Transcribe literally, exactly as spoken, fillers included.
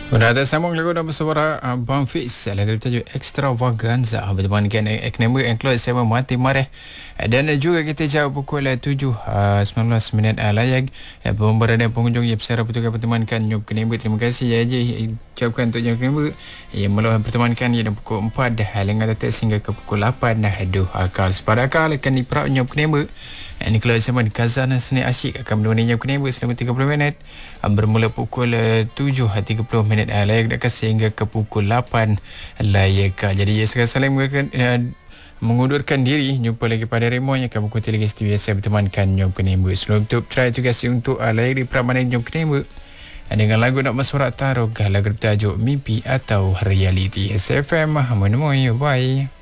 Sudah ada sambung lagu dalam suara uh, Bang Fix lagu bertajuk Extravaganza berteman dengan Eknema Enclose saya Mati Mareh dan juga kita jawab pukul tujuh uh, sembilan belas minit uh, layak uh, pemberada pengunjung yang bersara bertugas bertemankan Nyop Kenema. Terima kasih ya Haji ucapkan untuk Nyop Kenema yang meluah bertemankan ia pukul empat dah lengan datat sehingga ke pukul lapan dah aduh akal sepada akal akan diperak Nyop Kenema. Ini kalau sama di Kazana Seni Asyik akan menemani Nyop Kenema selama tiga puluh minit bermula pukul tujuh tiga puluh minit layak dekat sehingga ke pukul lapan layak. Jadi saya saling mengundurkan diri. Jumpa lagi pada Raymond yang akan mengikuti lagi seperti biasa bertemankan Nyop Kenema. Sebelum tu try tu kasih untuk layak di peramanan Nyop Kenema dengan lagu nak mesurat taruh lagu bertajuk Mimpi atau Reality. S F M menemui. Bye.